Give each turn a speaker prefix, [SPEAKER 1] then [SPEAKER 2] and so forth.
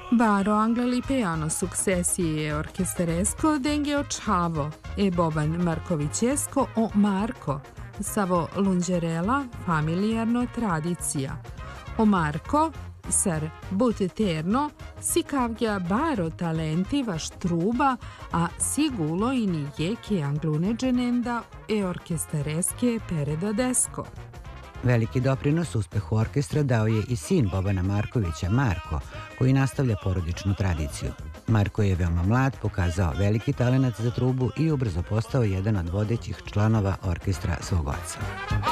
[SPEAKER 1] Baro angle li peano successi e orchesteresco dengue o Chavo e Boban Markovićesko o Marko, savo lungerela familijarno tradicija. O Marko, ser but eterno, si kavja baro talenti vaš truba, a sigulo i nije che anglune genenda e orchestereske pereda desko.
[SPEAKER 2] Veliki doprinos uspehu orkestra dao je i sin Bobana Markovića, Marko, koji nastavlja porodičnu tradiciju. Marko je veoma mlad, pokazao veliki talenat za trubu i ubrzo postao jedan od vodećih članova orkestra svog oca.